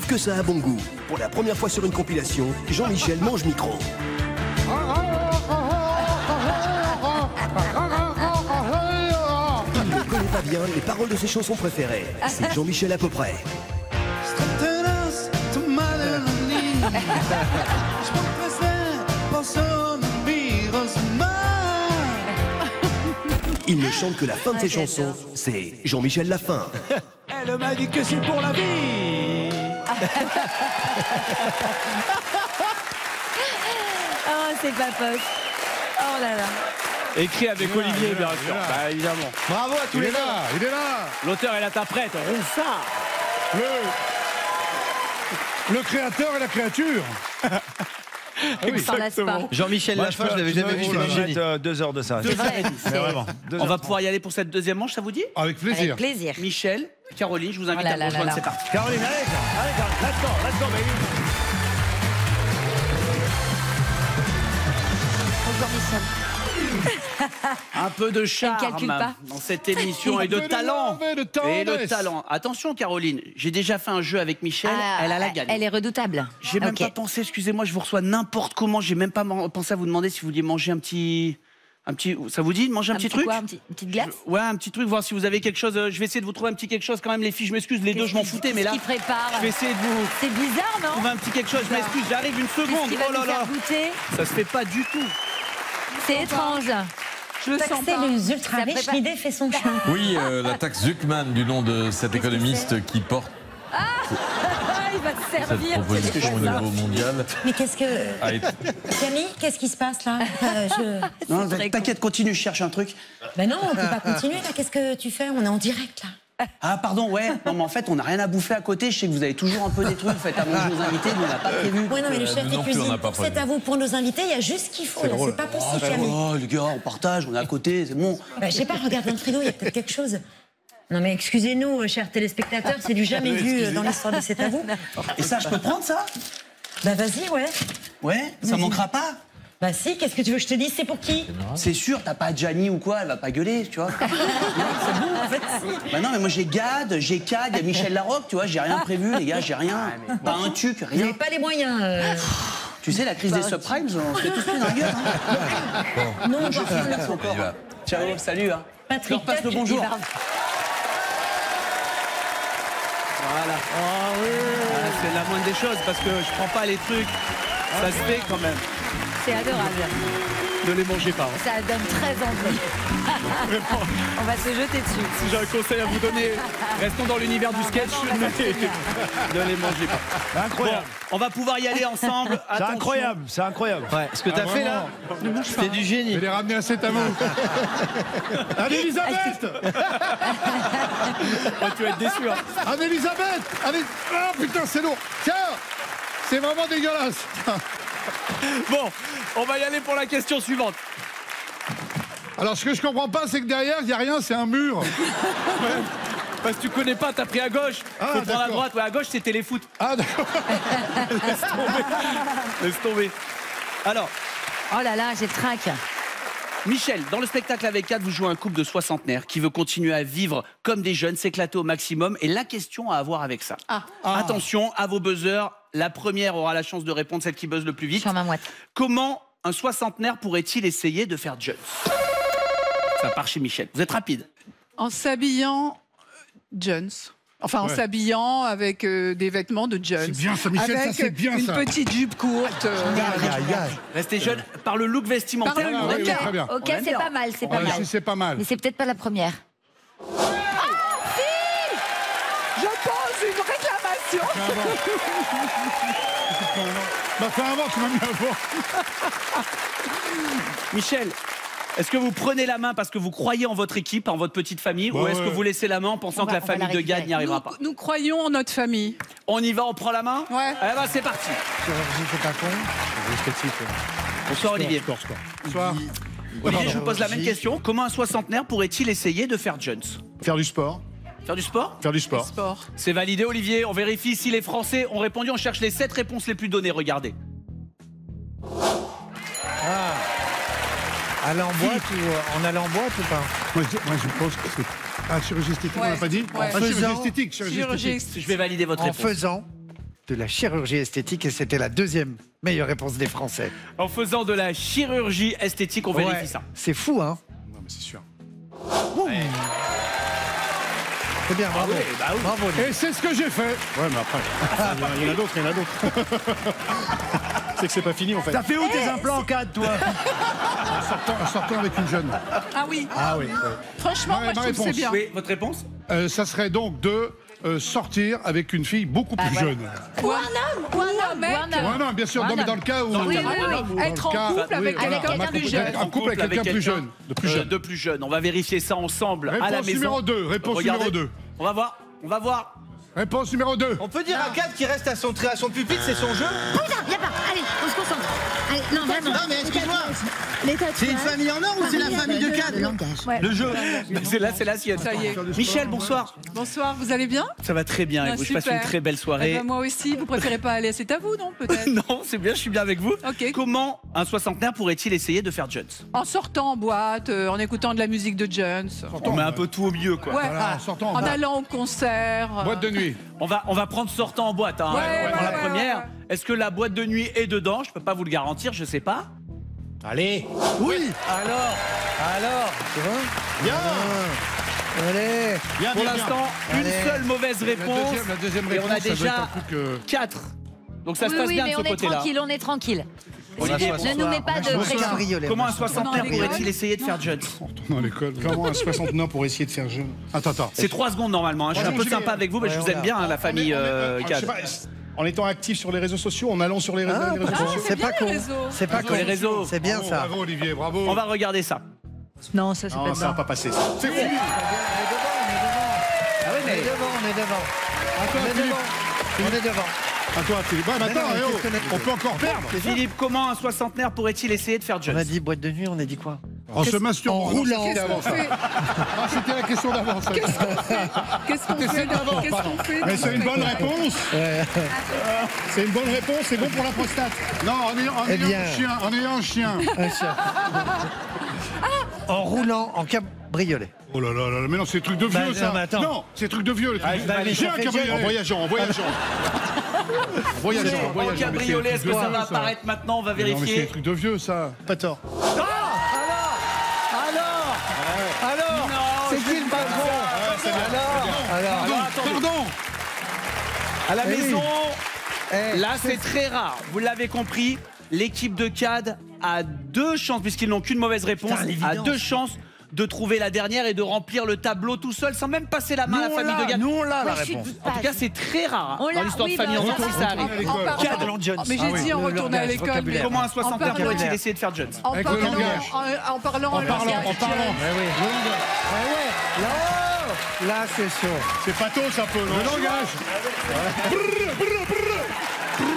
Sauf que ça a bon goût. Pour la première fois sur une compilation, Jean-Michel mange micro. Il ne connaît pas bien les paroles de ses chansons préférées. C'est Jean-Michel à peu près. Il ne chante que la fin de ses chansons. C'est Jean-Michel la fin. Elle m'a dit que c'est pour la vie. Oh, c'est pas poche. Oh là là. Écrit avec Olivier, bien sûr. Bah, évidemment. Bravo à tous les gars. Il est là. L'auteur et l'interprète, Ronsard. Le créateur et la créature. Exactement. Jean-Michel Lafin, je l'avais jamais vu, c'est du génie. 2 heures de ça. C'est vrai. On va pouvoir y aller pour cette deuxième manche, ça vous dit? Avec plaisir. Avec plaisir. Michel, Caroline, je vous invite Oh là à me là rejoindre, là c'est là. parti. Caroline, allez, let's go, baby. Bonjour Michel. Un peu de charme calcule pas. dans cette émission et de talent. Et de talent. Attention Caroline, j'ai déjà fait un jeu avec Michel, elle a la gagne. Elle est redoutable. J'ai même pas pensé, excusez-moi, je vous reçois n'importe comment, j'ai même pas pensé à vous demander si vous vouliez manger un petit... ça vous dit de manger un petit truc? Quoi, une petite glace? Ouais, un petit truc, voir si vous avez quelque chose. Je vais essayer de vous trouver un petit quelque chose quand même, les filles, je m'excuse, les deux je m'en foutais, mais là, Qu'est-ce qu'il prépare? je vais essayer de vous C'est bizarre, non? trouver un petit quelque chose, je m'excuse, j'arrive une seconde. Qu'est-ce qu'il va Oh là nous faire là, goûter? ça se fait pas du tout. C'est étrange. Je le sens pas. les ultra Ça riches, prépare- l'idée fait son chemin. Oui, la taxe Zuckman, du nom de cet économiste qui porte Il va te cette servir. proposition au niveau mondial. Mais qu'est-ce que... a été- Camille, qu'est-ce qui se passe là Non, t'inquiète, continue, je cherche un truc. Ben non, on peut pas continuer là. Qu'est-ce que tu fais? On est en direct là. Ah, pardon, ouais. Non, mais en fait, on n'a rien à bouffer à côté. Je sais que vous avez toujours un peu des trucs, vous faites à manger aux invités, nous, on n'a pas prévu. Ouais, non, mais le chef nous de non plus, on cuisine, n'a pas c'est prévu. à vous. Pour nos invités, il y a juste ce qu'il faut. là. C'est pas possible, Camille. Oh, les gars, on partage, on est à côté, c'est bon. Ben, je sais pas, regarde dans le frigo, il y a peut-être quelque chose. Non mais excusez-nous, chers téléspectateurs, c'est du jamais vu dans l'histoire de C'est à vous. Et ça, je peux prendre ça? Bah vas-y, ouais. Ouais, ça manquera pas? Bah si, qu'est-ce que tu veux que je te dise? C'est pour qui? C'est sûr, t'as pas Gianni ou quoi, elle va pas gueuler, tu vois. Non, c'est bon, en fait. Bah non, mais moi j'ai Gad, j'ai Cad, il y a Michel Larocque, tu vois, j'ai rien prévu, les gars, j'ai rien. Pas un tuc, Vous rien. n'avez pas les moyens. Tu sais, la crise des subprimes, on se fait tous pris dans la gueule. Hein. Non, Je parfois, merci non. encore. Ciao, salut. Hein. Je Patrick, leur passe le tac, bonjour. il va- Voilà. Voilà, c'est la moindre des choses parce que je prends pas les trucs. Ça se fait quand même. C'est adorable. Ne les mangez pas. Hein. Ça donne très envie. On va se jeter dessus. Si j'ai un conseil à vous donner, restons dans l'univers du sketch. Ne les mangez pas. Incroyable. Bon, on va pouvoir y aller ensemble. C'est Attention. incroyable, c'est incroyable. Ouais, ce que t'as fait là, c'est du génie. Je l'ai ramené à cet amour. Anne-Elisabeth. Oh, tu vas être déçu. Hein. Anne-Elisabeth. Ah putain, c'est lourd. Tiens, c'est vraiment dégueulasse. Bon, on va y aller pour la question suivante. Alors, ce que je comprends pas, c'est que derrière, il n'y a rien, c'est un mur. Parce que tu connais pas, t'as pris à gauche. Ah, Faut prendre à d'accord. droite. Ouais, à gauche, c'est téléfoot. Ah, d'accord. Laisse tomber. Laisse tomber. Alors, Oh là là, j'ai le trac. Michel, dans le spectacle avec 4, vous jouez un couple de soixantenaires qui veut continuer à vivre comme des jeunes, s'éclater au maximum. Et la question à avoir avec ça. Attention à vos buzzers. La première aura la chance de répondre, celle qui buzz le plus vite. Sur ma moite. Comment un soixantenaire pourrait-il essayer de faire Jones? Ça part chez Michel. Vous êtes rapide. En s'habillant Jones. Enfin, en Ouais. s'habillant avec des vêtements de Jones. C'est bien ça, Michel, avec ça, c'est bien, une ça. petite jupe courte. Restez jeune par le look vestimentaire. Par le look. Ah, oui, Ok, très bien. ok, On aime c'est bien. pas mal, c'est pas Ouais, mal. si, c'est pas mal. Mais c'est peut-être pas la première. Je pose une réclamation. Bah, fais avant, tu m'as mis avant. Michel, est-ce que vous prenez la main parce que vous croyez en votre équipe, en votre petite famille, Bah ou est-ce ouais. que vous laissez la main en pensant On que va- la on va famille la de Gad récupérer. n'y arrivera pas? Nous croyons en notre famille. On y va, on prend la main? Ouais. Eh ben, c'est parti. Bonsoir Olivier. Bonsoir. Olivier, je vous pose la même question. Comment un soixantenaire pourrait-il essayer de faire Jones? Faire du sport. Faire du sport? Faire du sport. Sport. C'est validé Olivier. On vérifie si les Français ont répondu. On cherche les 7 réponses les plus données. Regardez. Aller en boîte ou en allant en boîte ou pas? Moi, je pense que c'est... Ah, chirurgie esthétique, on Ouais. l'a pas dit? Ouais. Ah, chirurgie Faisant. esthétique, chirurgie esthétique. Je vais valider votre En réponse. faisant. de la chirurgie esthétique et c'était la deuxième meilleure réponse des Français. En faisant de la chirurgie esthétique, on vérifie ça. C'est fou, hein? Non, mais c'est sûr. C'est bien, bravo. oui, bah oui. Bravo. Nick. Et c'est ce que j'ai fait. Ouais, mais après, il y en a d'autres, il y en a d'autres. C'est que c'est pas fini, en fait. T'as fait où tes implants en 4, toi? En sortant avec une jeune. Ah oui. Ah oui. Franchement, moi, je trouve que c'est bien. Oui, votre réponse? Ça serait donc de sortir avec une fille beaucoup plus jeune. Ou un homme. Ou un mec. Ouais, non, bien sûr, non, mais dans le cas où... Oui, dans oui. le Être en cas- couple avec voilà, quelqu'un de plus jeune. En couple avec quelqu'un plus jeune. De plus jeune. De plus jeune. On va vérifier ça ensemble à la Réponse maison. numéro 2. Réponse Regardez. numéro 2. On va voir. On va voir. Réponse numéro 2. On peut dire à Kat qui reste à son pupitre, c'est son jeu? Putain, y'a pas. Allez, on se concentre. Allez, non, vraiment. Non, mais excuse-moi. Les tatouages. C'est une famille en or ou c'est la famille de Kat? Le jeu. C'est la sienne. Ça y est. Michel, bonsoir. Bonsoir, vous allez bien? Ça va très bien. Ah, Et vous, je passe super. une très belle Eh soirée. ben, moi aussi, vous préférez pas aller, c'est à vous, non, peut-être? Non, c'est bien, je suis bien avec vous. Ok. Comment un soixantenaire pourrait-il essayer de faire Jones? En sortant en boîte, en écoutant de la musique de Jones. On met un peu tout au milieu, quoi. Ouais. Voilà, en sortant en En boîte. allant au concert. Boîte de nuit. On va prendre sortant en boîte. Hein, Ouais, pour la ouais, première. ouais. Est-ce que la boîte de nuit est dedans? Je peux pas vous le garantir, je sais pas. Allez. Oui. Alors. Tu vois? Bien. Allez. Bien, Pour bien, l'instant, Allez. une seule mauvaise réponse. La deuxième Et réponse, on a ça doit déjà être un truc... 4. Donc ça se Oui, passe oui, bien mais de ce on est côté-là. tranquille, on est tranquille. Olivier, Ne nous mets pas de pression. Cabriolet. comment un moi, je soixantenaire Non, pourrait-il essayer de faire Jones? Dans l'école. Comment un 69 pour essayer de faire jeune? Attends. C'est 3 secondes normalement. hein. Je suis un peu sympa avec vous, mais je vous aime bien, hein, la famille je sais Cad. pas, en étant actif sur les réseaux sociaux, en allant sur les réseaux, Ah, sociaux. c'est pas bien, con. les réseaux. C'est pas Sur con. les réseaux. C'est bien Bravo, ça. Bravo Olivier, bravo. On va regarder ça. Non, ça c'est Non, pas ça va dedans. pas passer. Ça. C'est fini. Ah oui, mais... On est devant. On est devant. À toi, Philippe. Ouais, mais attends, Mais non, eh oh, qu'est-ce qu'on a- on peut encore perdre. Philippe, comment un soixantenaire pourrait-il essayer de faire On Jones? a dit boîte de nuit, on a dit quoi? En se masturbant. En roulant. C'était avant, ça. Ah, c'était la question d'avant, ça. Qu'est-ce qu'on C'était fait? celle d'avant, Qu'est-ce pardon. qu'on fait? Mais c'est une bonne réponse. C'est une bonne réponse, c'est bon pour la prostate. Non, en Eh ayant bien. un chien, en ayant un chien. Un chien. En roulant en cabriolet. Oh là là là, mais non, c'est des trucs de vieux, Bah, ça. non, mais attends. Non, c'est des trucs de vieux, les trucs. mais J'ai ça un fait cabriolet. jeune. En voyageant. En voyageant. En cabriolet, est-ce que ça va apparaître maintenant? On va Non, mais c'est des vérifier. trucs de vieux, ça. Pas tort. Alors c'est qui le patron? Alors Pardon. À la Eh oui. maison, Eh, là c'est très rare. Vous l'avez compris, l'équipe de CAD a 2 chances, puisqu'ils n'ont qu'une mauvaise réponse, Putain, a l'évidence. 2 chances de trouver la dernière et de remplir le tableau tout seul sans même passer la main à la famille de Gad. Nous on l'a la Ouais, je suis réponse. toute En tout page. cas, c'est très rare On hein, l'a, dans l'histoire oui, de famille bah, en on entreprise, l'a. ça arrive. Cadre Jones. Mais j'ai dit en Le retournant à langage, l'école. vocabulaire. Comment un En soixantenaire parlant- pourrait-il essayer de faire Jones? En Avec le parlant, langage. en parlant, En parlant. Là c'est chaud. C'est pathos un peu, non? Le langage.